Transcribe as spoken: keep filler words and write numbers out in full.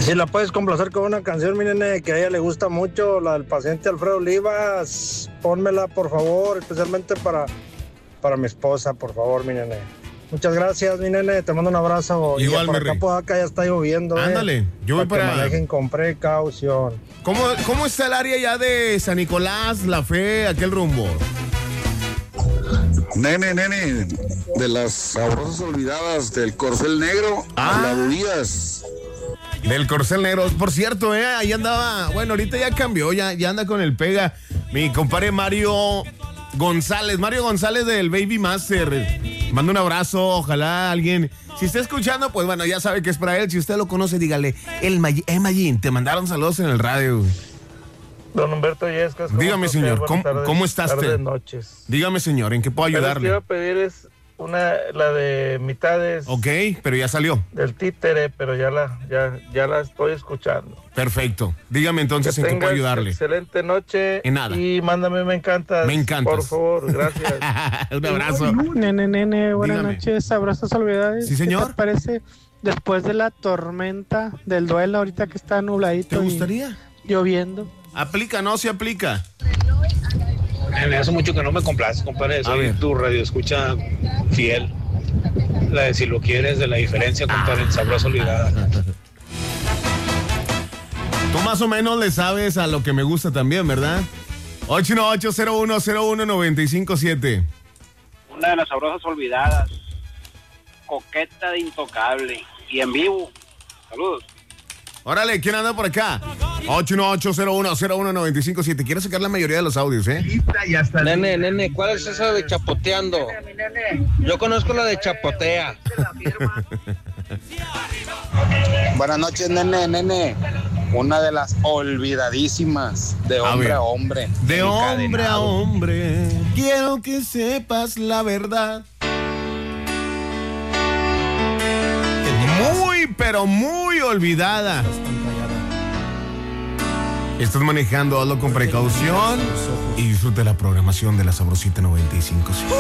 Si la puedes complacer con una canción, mi nene, que a ella le gusta mucho, la del paciente Alfredo Olivas, pónmela por favor, especialmente para, para mi esposa, por favor, mi nene. Muchas gracias, mi nene, te mando un abrazo. Igual, y por acá, por acá ya está lloviendo. Ándale, eh, yo voy para para... que manejen con precaución. ¿Cómo, ¿Cómo está el área ya de San Nicolás, La Fe, aquel rumbo? Nene, nene, de las sabrosas olvidadas del Corcel Negro, Ah. habladurías. Del Corcel Negro. Por cierto, eh, ahí andaba, bueno, ahorita ya cambió, ya, ya anda con el pega. Mi compadre Mario González, Mario González del Baby Master. Manda un abrazo, ojalá alguien, si está escuchando, pues bueno, ya sabe que es para él. Si usted lo conoce, dígale, el May- eh, Mayín, te mandaron saludos en el radio. Don Humberto Yescas. Dígame, señor, ¿cómo, tardes, ¿cómo está usted? Tardes, noches. Dígame, señor, ¿en qué puedo Pero ayudarle? quiero pedir es una, la de mitades. Ok, pero ya salió. Del títere, pero ya la, ya, ya la estoy escuchando. Perfecto. Dígame entonces Que en qué puedo tengas ayudarle. Excelente noche. En nada. Y mándame me encantas. Me encantas. Por favor, gracias. Un abrazo. Nene, nene, buenas Dígame. noches, abrazos olvidades. Sí, señor. ¿Qué te parece después de la tormenta del duelo, ahorita que está nubladito? ¿Te y gustaría? Lloviendo. Aplica, no se aplica. Me hace mucho que no me complaces, compadre. Soy tu radio escucha fiel. La de si lo quieres, de la diferencia, compadre, en sabrosa olvidada. Tú más o menos le sabes a lo que me gusta también, ¿verdad? ocho uno ocho, cero uno cero uno, nueve cinco siete. Una de las sabrosas olvidadas. Coqueta de Intocable. Y en vivo. Saludos. Órale, ¿quién anda por acá? ocho uno ocho, cero uno cero uno, nueve cinco siete. Quiero sacar la mayoría de los audios, ¿eh? Nene, nene, ¿cuál es esa de chapoteando? Yo conozco la de chapotea. Buenas noches, nene, nene. Una de las olvidadísimas de hombre a, a hombre. De hombre a hombre. Quiero que sepas la verdad. Muy, pero muy olvidada. Estás manejando, hazlo con precaución y disfruta la programación de la Sabrosita noventa y cinco.